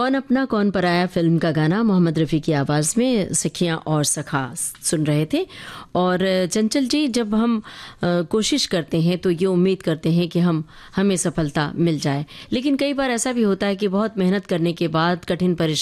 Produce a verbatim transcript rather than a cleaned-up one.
कौन अपना कौन पराया फिल्म का गाना मोहम्मद रफ़ी की आवाज़ में सखियाँ और सखा सुन रहे थे। और चंचल जी, जब हम आ, कोशिश करते हैं तो ये उम्मीद करते हैं कि हम हमें सफलता मिल जाए, लेकिन कई बार ऐसा भी होता है कि बहुत मेहनत करने के बाद, कठिन परिश्रम